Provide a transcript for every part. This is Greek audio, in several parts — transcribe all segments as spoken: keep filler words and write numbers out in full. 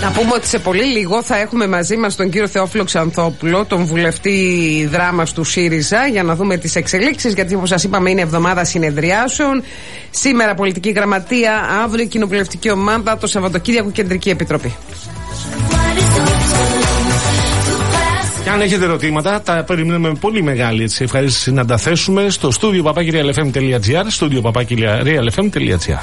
Να πούμε ότι σε πολύ λίγο θα έχουμε μαζί μας τον κύριο Θεόφιλο Ξανθόπουλο, τον βουλευτή Δράμας του ΣΥΡΙΖΑ, για να δούμε τις εξελίξεις, γιατί όπως σας είπαμε είναι εβδομάδα συνεδριάσεων. Σήμερα πολιτική γραμματεία, αύριο κοινοβουλευτική ομάδα, το Σαββατοκύριακο κεντρική επιτροπή. Και αν έχετε ερωτήματα, τα περιμένουμε με πολύ μεγάλη έτσι, ευχαρίστηση να τα θέσουμε στο στούντιο παπάκι real f m τελεία g r, στούντιο παπάκι real f m τελεία g r.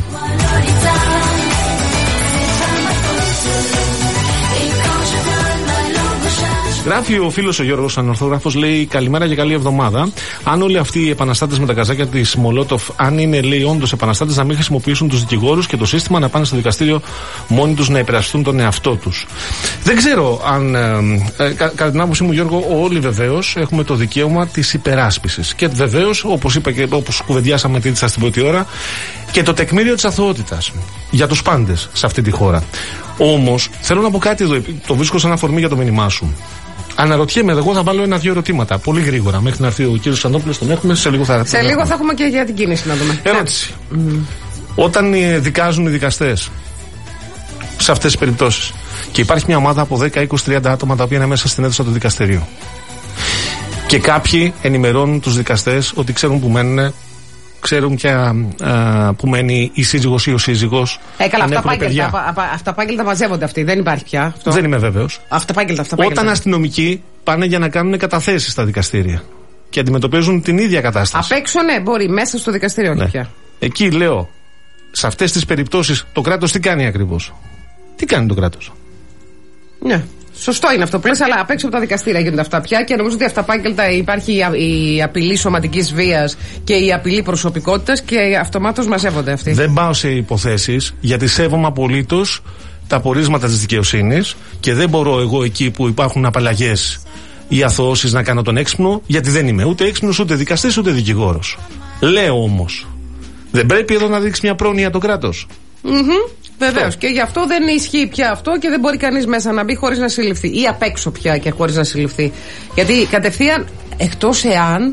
Γράφει ο φίλος ο Γιώργος Ανορθόγραφος, λέει καλημέρα και καλή εβδομάδα. Αν όλοι αυτοί οι επαναστάτες με τα καζάκια της Μολότοφ, αν είναι λέει όντως επαναστάτες, να μην χρησιμοποιήσουν τους δικηγόρους και το σύστημα, να πάνε στο δικαστήριο μόνοι τους να υπερασπιστούν τον εαυτό τους. Δεν ξέρω αν, ε, ε, κα, κατά την άποψή μου Γιώργο, όλοι βεβαίως έχουμε το δικαίωμα της υπεράσπισης. Και βεβαίως, όπως είπα και όπως κουβεντιάσαμε τίτλα στην πρώτη ώρα, και το τεκμήριο της αθωότητας για τους πάντες σε αυτή τη χώρα. Όμως, θέλω να πω κάτι εδώ, το βρίσκω σαν αφορμή για το μήνυμά σου. Αναρωτιέμαι, εγώ θα βάλω ένα-δύο ερωτήματα πολύ γρήγορα μέχρι να έρθει ο κύριος Σαντόπουλος. Τον έχουμε, σε λίγο θα Σε λίγο θα έχουμε και για την κίνηση να δούμε. Ερώτηση. Mm. Όταν δικάζουν οι δικαστές σε αυτές τις περιπτώσεις και υπάρχει μια ομάδα από δέκα, είκοσι, τριάντα άτομα τα οποία είναι μέσα στην αίθουσα του δικαστηρίου και κάποιοι ενημερώνουν τους δικαστές ότι ξέρουν που μένουν, ξέρουν πια α, που μένει η σύζυγος ή ο σύζυγος. Ε, καλά, αυτά πάγγελτα μαζεύονται αυτοί. Δεν υπάρχει πια. Αυτό. Δεν είμαι βέβαιος. Αυτά πάγγελτα, αυτά Όταν αστυνομικοί πάνε για να κάνουν καταθέσεις στα δικαστήρια και αντιμετωπίζουν την ίδια κατάσταση. Απ' έξω, ναι, μπορεί. Μέσα στο δικαστήριο, όχι ναι. πια. Εκεί λέω, σε αυτές τις περιπτώσεις, το κράτος τι κάνει ακριβώς? Τι κάνει το κράτος? Ναι. Σωστό είναι αυτό που λες, αλλά απ' έξω από τα δικαστήρια γίνονται αυτά πια και νομίζω ότι αυτά πάγγελτα υπάρχει η απειλή σωματικής βίας και η απειλή προσωπικότητας και αυτομάτως μαζεύονται αυτοί. Δεν πάω σε υποθέσεις, γιατί σέβομαι απολύτως τα πορίσματα της δικαιοσύνης και δεν μπορώ εγώ εκεί που υπάρχουν απαλλαγές ή αθωώσεις να κάνω τον έξυπνο, γιατί δεν είμαι ούτε έξυπνος, ούτε δικαστής, ούτε δικηγόρος. Λέω όμως, δεν πρέπει εδώ να δείξει μια πρόνοια το κράτος? Mm-hmm. Βεβαίως. Και γι' αυτό δεν ισχύει πια αυτό και δεν μπορεί κανείς μέσα να μπει χωρίς να συλληφθεί. Ή απ' έξω πια και χωρίς να συλληφθεί. Γιατί κατευθείαν, εκτός εάν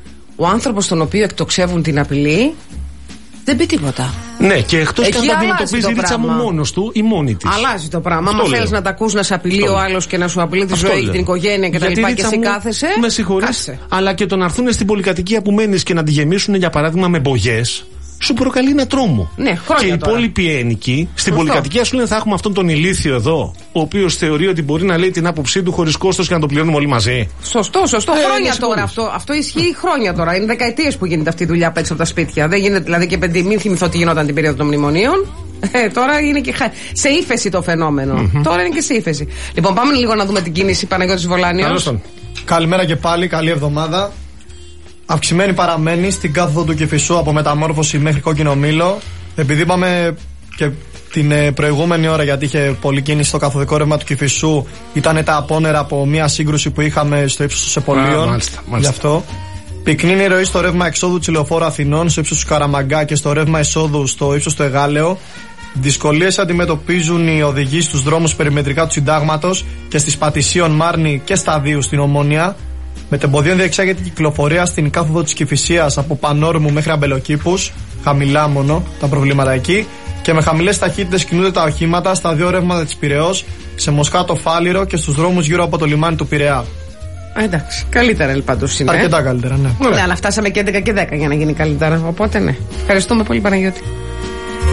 ο άνθρωπος τον οποίο εκτοξεύουν την απειλή δεν πει τίποτα. Ναι, και εκτός και αν τα αντιμετωπίζει η ρίτσα μου μόνος του ή μόνη της. Αλλάζει το πράγμα. Αν θέλεις να τα ακούς να σε απειλεί ο άλλος και να σου απειλεί τη ζωή, την οικογένεια κτλ. Και, και εσύ κάθεσαι. Με συγχωρείς. Αλλά και το να έρθουν στην πολυκατοικία που μένεις και να τη γεμίσουν για παράδειγμα με μπογιές, σου προκαλεί ένα τρόμο. Ναι, και οι τώρα. υπόλοιποι ένοικοι στην Σωστό. πολυκατοικία σου λένε θα έχουμε αυτόν τον ηλίθιο εδώ, ο οποίος θεωρεί ότι μπορεί να λέει την άποψή του χωρίς κόστος και να το πληρώνουμε όλοι μαζί. Σωστό, σωστό. Ε, χρόνια τώρα αυτό. Αυτό ισχύει χρόνια τώρα. Είναι δεκαετίες που γίνεται αυτή η δουλειά απ' έξω από τα σπίτια. Δεν γίνεται δηλαδή και παιδί, μην θυμηθώ τι γινόταν την περίοδο των μνημονίων. Ε, τώρα είναι και σε ύφεση το φαινόμενο. Mm-hmm. Τώρα είναι και σε ύφεση. Λοιπόν, πάμε λίγο να δούμε την κίνηση Παναγιώτης Βολάνιος. Καλημέρα και πάλι, καλή εβδομάδα. Αυξημένη παραμένει στην κάθοδο του Κηφισού από Μεταμόρφωση μέχρι Κόκκινο Μήλο. Επειδή είπαμε και την προηγούμενη ώρα, γιατί είχε πολλή κίνηση στο καθοδικό ρεύμα του Κηφισού, ήταν τα απόνερα από μια σύγκρουση που είχαμε στο ύψος των Σεπολίων. Μάλιστα, μάλιστα. Γι' αυτό. Πυκνή η ροή στο ρεύμα εξόδου της Λεωφόρου Αθηνών στο ύψος του Καραμαγκά και στο ρεύμα εισόδου στο ύψος του Εγάλεο. Δυσκολίες αντιμετωπίζουν οι οδηγοί στους δρόμους περιμετρικά του Συντάγματος και στις Πατησίων Μάρνη και Σταδίου στην Ομόνια. Με τεμποδίων διεξάγεται η κυκλοφορία στην κάθοδο της Κηφισίας από Πανόρμου μέχρι Αμπελοκήπους, χαμηλά μόνο τα προβλήματα εκεί, και με χαμηλές ταχύτητες κινούνται τα οχήματα στα δύο ρεύματα της Πειραιώς, σε Μοσκάτο Φάληρο και στους δρόμους γύρω από το λιμάνι του Πειραιά. Εντάξει, καλύτερα πάντως είναι. Αρκετά καλύτερα, ναι. Ναι, αλλά φτάσαμε και έντεκα και δέκα για να γίνει καλύτερα. Οπότε ναι. Ευχαριστούμε πολύ, Παναγιώτη.